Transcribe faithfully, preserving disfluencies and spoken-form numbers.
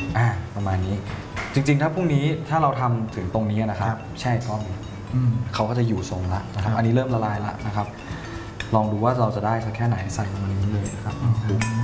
อ่าประมาณนี้จริงๆถ้าพรุ่งนี้ถ้าเราทำถึงตรงนี้นะครับแช่ก้อนเขาก็จะอยู่ทรงละนะครับอันนี้เริ่มละลายละนะครับลองดูว่าเราจะได้สักแค่ไหนใส่ลงมาในนี้เลยนะครับ